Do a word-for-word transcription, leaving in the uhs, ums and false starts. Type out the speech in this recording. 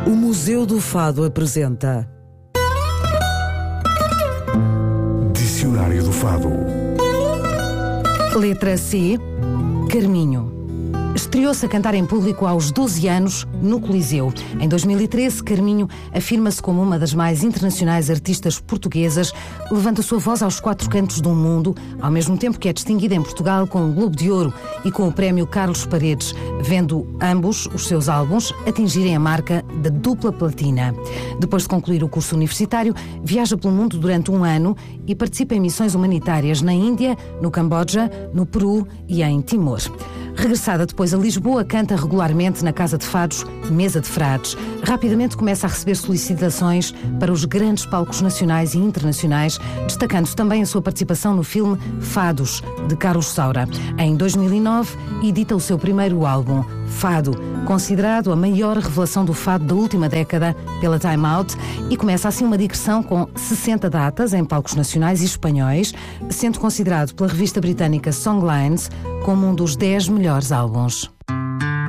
O Museu do Fado apresenta Dicionário do Fado. Letra C. Carminho. Estreou-se a cantar em público aos doze anos no Coliseu. Em dois mil e treze, Carminho afirma-se como uma das mais internacionais artistas portuguesas, levanta a sua voz aos quatro cantos do mundo, ao mesmo tempo que é distinguida em Portugal com o Globo de Ouro e com o prémio Carlos Paredes, vendo ambos os seus álbuns atingirem a marca da dupla platina. Depois de concluir o curso universitário, viaja pelo mundo durante um ano e participa em missões humanitárias na Índia, no Camboja, no Peru e em Timor. Regressada depois a Lisboa, canta regularmente na Casa de Fados, Mesa de Frades. Rapidamente começa a receber solicitações para os grandes palcos nacionais e internacionais, destacando também a sua participação no filme Fados, de Carlos Saura. Em dois mil e nove, edita o seu primeiro álbum, Fado, considerado a maior revelação do fado da última década pela Time Out, e começa assim uma digressão com sessenta datas em palcos nacionais e espanhóis, sendo considerado pela revista britânica Songlines como um dos dez melhores álbuns.